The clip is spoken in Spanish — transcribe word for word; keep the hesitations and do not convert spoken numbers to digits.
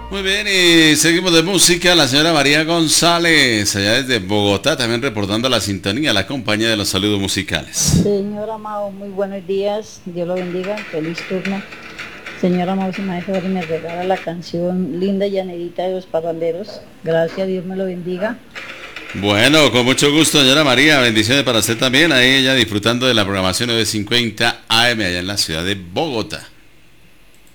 Muy bien, y seguimos de música. La señora María González, allá desde Bogotá, también reportando la sintonía, la compañía de los saludos musicales. Señor Amado, muy buenos días. Dios lo bendiga. Feliz turno. Señor Amado, si me deja me regala la canción Linda y Llanerita de los Parranderos. Gracias, Dios me lo bendiga. Bueno, con mucho gusto, señora María. Bendiciones para usted también. Ahí ella disfrutando de la programación nueve cincuenta A M allá en la ciudad de Bogotá.